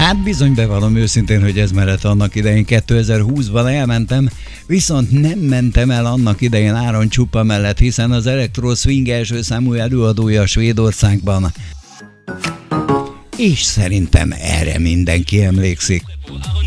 Hát bizony, bevallom őszintén, hogy ez mellett annak idején 2020-ban elmentem, viszont nem mentem el annak idején Áron Csupa mellett, hiszen az Electro Swing első számú előadója Svédországban. És szerintem erre mindenki emlékszik.